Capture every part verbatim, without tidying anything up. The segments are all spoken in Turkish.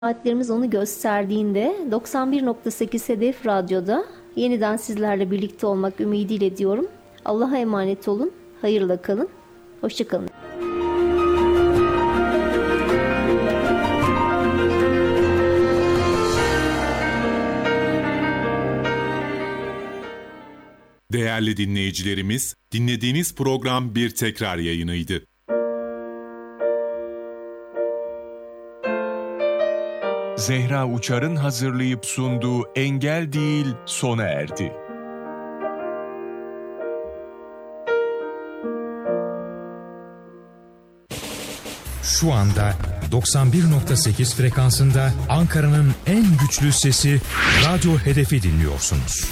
Saatlerimiz onu gösterdiğinde doksan bir nokta sekiz Hedef Radyo'da yeniden sizlerle birlikte olmak ümidiyle diyorum. Allah'a emanet olun, hayırla kalın, hoşça kalın. Değerli dinleyicilerimiz, dinlediğiniz program bir tekrar yayınıydı. Zehra Uçar'ın hazırlayıp sunduğu Engel Değil sona erdi. Şu anda doksan bir nokta sekiz frekansında Ankara'nın en güçlü sesi Radyo Hedef'i dinliyorsunuz.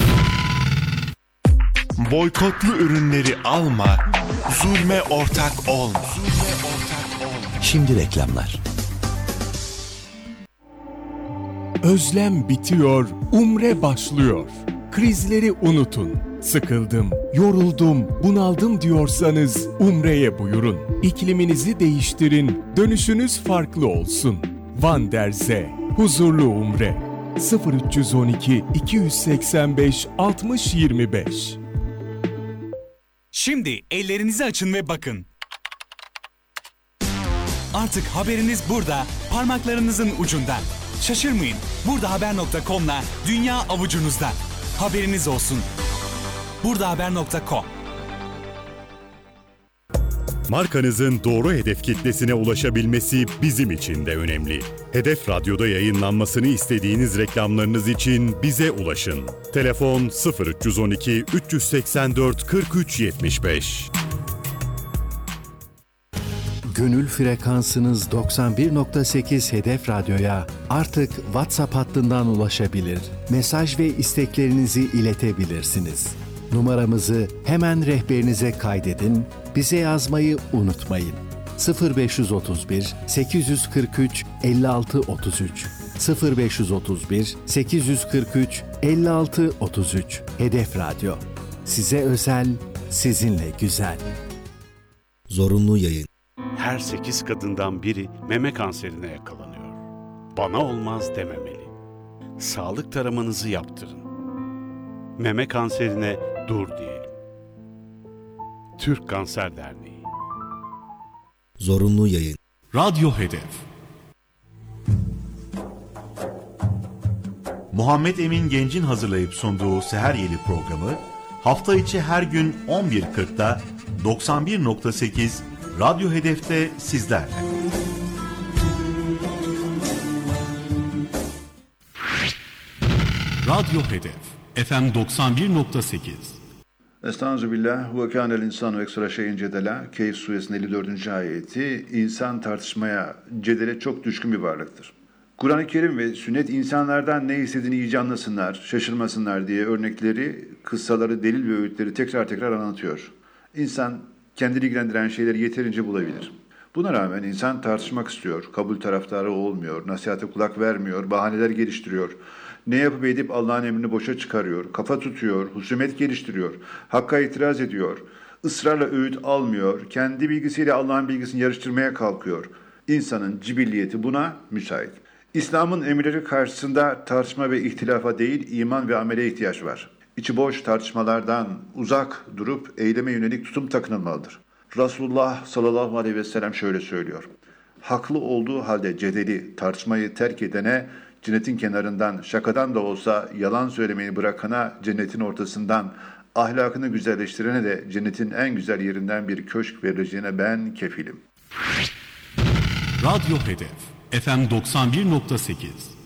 Boykotlu ürünleri alma, zulme ortak olma. Şimdi reklamlar. Özlem bitiyor, umre başlıyor. Krizleri unutun. Sıkıldım, yoruldum, bunaldım diyorsanız umreye buyurun. İkliminizi değiştirin, dönüşünüz farklı olsun. Van der Zee, huzurlu umre. sıfır üç on iki iki yüz seksen beş altmış yirmi beş. Şimdi ellerinizi açın ve bakın. Artık haberiniz burada, parmaklarınızın ucunda. Şaşırmayın, buradahaber nokta com'la dünya avucunuzda. Haberiniz olsun. buradahaber nokta com. Markanızın doğru hedef kitlesine ulaşabilmesi bizim için de önemli. Hedef Radyo'da yayınlanmasını istediğiniz reklamlarınız için bize ulaşın. Telefon sıfır üç on iki üç seksen dört kırk üç yetmiş beş. Gönül frekansınız doksan bir nokta sekiz Hedef Radyo'ya artık WhatsApp hattından ulaşabilir, mesaj ve isteklerinizi iletebilirsiniz. Numaramızı hemen rehberinize kaydedin, bize yazmayı unutmayın. sıfır beş otuz bir sekiz kırk üç elli altı otuz üç sıfır beş otuz bir sekiz kırk üç elli altı otuz üç Hedef Radyo. Size özel, sizinle güzel. Zorunlu yayın. Her sekiz kadından biri meme kanserine yakalanıyor. Bana olmaz dememeli. Sağlık taramanızı yaptırın. Meme kanserine dur diyelim. Türk Kanser Derneği. Zorunlu yayın. Radyo Hedef. Muhammed Emin Genç'in hazırlayıp sunduğu Seher Yeli programı hafta içi her gün on bir kırkta doksan bir nokta sekiz Radyo Hedef'te sizlerle. Radyo Hedef F M doksan bir nokta sekiz. Estağfirullah ve kânel insanu ekstra şeyin cedela. Kehf suresinin elli dördüncü ayeti. İnsan tartışmaya, cedele çok düşkün bir varlıktır. Kur'an-ı Kerim ve sünnet insanlardan ne istediğini iyice anlasınlar, şaşırmasınlar diye örnekleri, kıssaları, delil ve öğütleri tekrar tekrar anlatıyor. İnsan kendini ilgilendiren şeyleri yeterince bulabilir. Buna rağmen insan tartışmak istiyor, kabul taraftarı olmuyor, nasihate kulak vermiyor, bahaneler geliştiriyor. Ne yapıp edip Allah'ın emrini boşa çıkarıyor, kafa tutuyor, husumet geliştiriyor, hakka itiraz ediyor, ısrarla öğüt almıyor, kendi bilgisiyle Allah'ın bilgisini yarıştırmaya kalkıyor. İnsanın cibilliyeti buna müsait. İslam'ın emirleri karşısında tartışma ve ihtilafa değil, iman ve amele ihtiyaç var. İçi boş tartışmalardan uzak durup eyleme yönelik tutum takınılmalıdır. Resulullah sallallahu aleyhi ve sellem şöyle söylüyor. Haklı olduğu halde cedeli, tartışmayı terk edene, cennetin kenarından, şakadan da olsa yalan söylemeyi bırakana cennetin ortasından, ahlakını güzelleştirene de cennetin en güzel yerinden bir köşk verileceğine ben kefilim. Radyo Hedef F M doksan bir nokta sekiz.